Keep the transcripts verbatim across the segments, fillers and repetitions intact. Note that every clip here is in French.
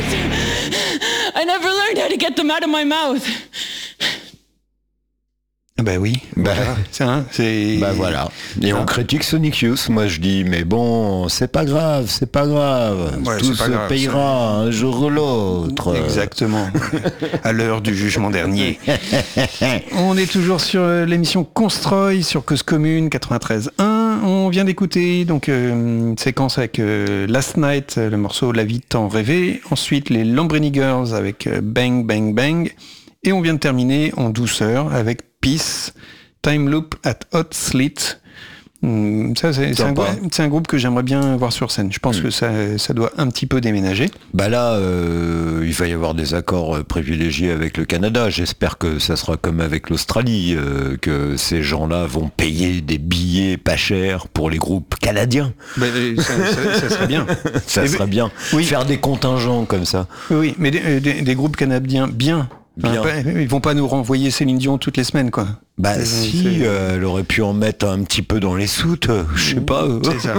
I never learned how to get them out of my mouth. Bah oui, bah, c'est, hein, c'est... bah voilà. Et ah. on critique Sonic Youth, moi je dis, mais bon, c'est pas grave, c'est pas grave. Ouais, Tout se grave, payera ça. Un jour ou l'autre. Exactement. À l'heure du jugement dernier. On est toujours sur l'émission Constroy sur Cause Commune quatre-vingt-treize un. On vient d'écouter donc euh, une séquence avec euh, Last Night, le morceau La vie tant rêvée. Ensuite les Lambrini Girls avec euh, Bang Bang Bang. Et on vient de terminer en douceur avec Peace, Time Loop at Hot Slit. Ça, c'est, c'est, un, c'est un groupe que j'aimerais bien voir sur scène. Je pense mmh. que ça, ça doit un petit peu déménager. Bah là, euh, il va y avoir des accords privilégiés avec le Canada. J'espère que ça sera comme avec l'Australie, euh, que ces gens-là vont payer des billets pas chers pour les groupes canadiens. Bah, ça, ça, ça serait bien. ça serait bien. Oui. Faire des contingents comme ça. Oui, mais des, des, des groupes canadiens bien. Bien. Enfin, ils vont pas nous renvoyer Céline Dion toutes les semaines, quoi. Bah c'est, si, euh, elle aurait pu en mettre un petit peu dans les soutes, je sais pas. C'est ça.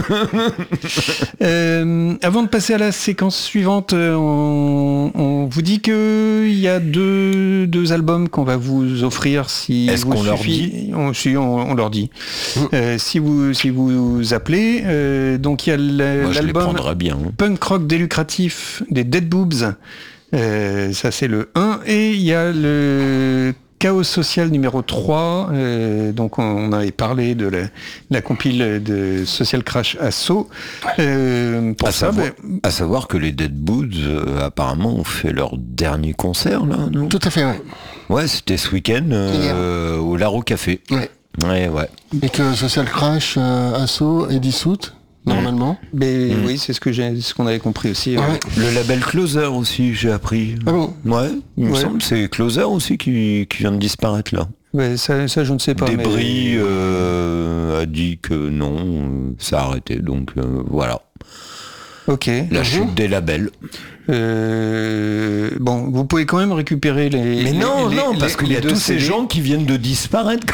euh, avant de passer à la séquence suivante, on, on vous dit que il y a deux, deux albums qu'on va vous offrir si Est-ce vous qu'on suffit, leur dit on, si on, on leur dit. Mmh. Euh, si vous si vous appelez, euh, donc il y a le, Moi, l'album bien, hein. Punk Rock Délucratif des Dead Boobs. Euh, ça c'est le un, et il y a le Chaos Social numéro trois, euh, donc on, on avait parlé de la, la compile de Social Crash Assault. Euh, pour à, ça, savoir, ben... à savoir que les Dead Boobs euh, apparemment ont fait leur dernier concert là, non ? Tout à fait, ouais. Ouais, c'était ce week-end euh, au Laro Café. Ouais. Ouais, ouais. Et que Social Crash euh, Assault est dissoute. Normalement. Mais mmh. oui, c'est ce que j'ai, ce qu'on avait compris aussi. Ouais. Ouais. Le label Closer aussi, j'ai appris. Ah bon ? Ouais, il me ouais. semble, c'est Closer aussi qui, qui vient de disparaître là. Ouais, ça, ça je ne sais pas. Débris mais... euh, a dit que non, ça a arrêté, donc euh, voilà. Ok. La mmh. chute des labels. Euh, bon, vous pouvez quand même récupérer les. Mais non, les, non, les, parce qu'il y a tous ces gens qui viennent de disparaître.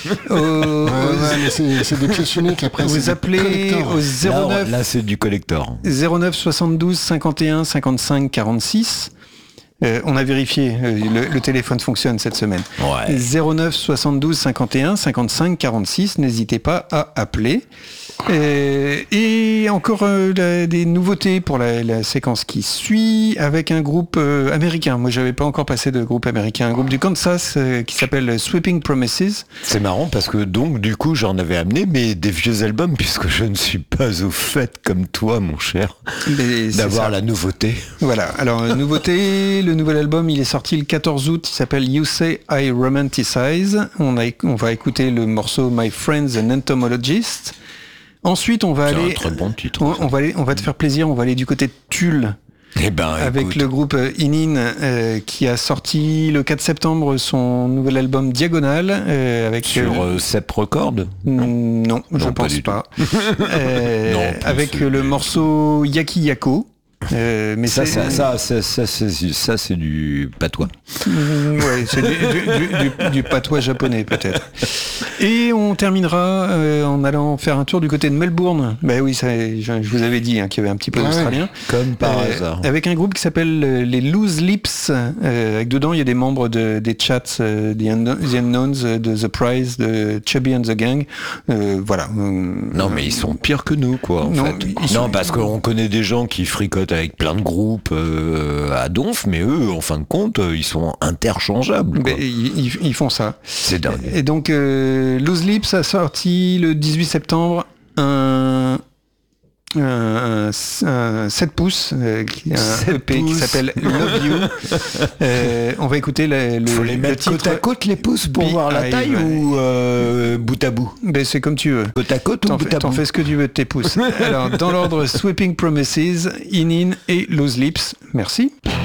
euh, ouais, ouais, mais c'est, c'est des pièces uniques après. Vous appelez au zéro neuf. Là, là, c'est du collector. zéro neuf soixante-douze cinquante et un cinquante-cinq quarante-six. Euh, on a vérifié, euh, le, le téléphone fonctionne cette semaine. Ouais. zéro neuf soixante-douze cinquante et un cinquante-cinq quarante-six, n'hésitez pas à appeler. Euh, et encore euh, la, des nouveautés pour la, la séquence qui suit avec un groupe euh, américain. Moi, j'avais pas encore passé de groupe américain. Un groupe du Kansas euh, qui s'appelle Sweeping Promises. C'est marrant parce que donc du coup j'en avais amené mais des vieux albums puisque je ne suis pas au fait comme toi mon cher mais d'avoir la nouveauté. Voilà. Alors nouveauté, le nouvel album il est sorti le quatorze août. Il s'appelle You Say I Romanticize. On a on va écouter le morceau My Friends an Entomologist. Ensuite, on va c'est aller. Un très bon titre. On, on va aller, on va te faire plaisir. On va aller du côté de Tulle. Eh ben, avec écoute. le groupe Inin euh, qui a sorti le quatre septembre son nouvel album Diagonale euh, avec sur euh, Sep Record. Non, non, je non, pense pas. pas. euh, non, avec le du... morceau Yaki Yako. Euh, mais ça, c'est... Ça, ça, ça, ça, c'est, ça, c'est du patois. Mmh, ouais, c'est du, du, du, du patois japonais peut-être. Et on terminera euh, en allant faire un tour du côté de Melbourne. Ben oui, ça, je, je vous avais dit hein, qu'il y avait un petit peu d'Australien. Comme par euh, hasard. Avec un groupe qui s'appelle euh, les Loose Lips. Euh, avec dedans, il y a des membres de, des chats, euh, The, Un- The Unknowns, de The Prize, de Chubby and the Gang. Euh, voilà. Non, mais ils sont pires que nous, quoi. En non, fait. ils non sont... parce qu'on connaît des gens qui fricotent avec plein de groupes euh, à donf, mais eux, en fin de compte, ils sont interchangeables. Quoi. Ben, ils, ils font ça. C'est dingue. Et donc, euh, Loose Lips a sorti le dix-huit septembre un, un, un, un sept pouces, euh, qui, un sept E P pouces. Qui s'appelle Love You. euh, on va écouter le, le, faut les le mettre titre côte à côte les pouces pour Be voir la Hive. taille ou euh, bout à bout. Ben, c'est comme tu veux. Côte à côte t'en ou bout fais, à t'en bout. fais ce que tu veux de tes pouces. Alors, dans l'ordre, Sweeping Promises, Inin et Loose Lips. Merci.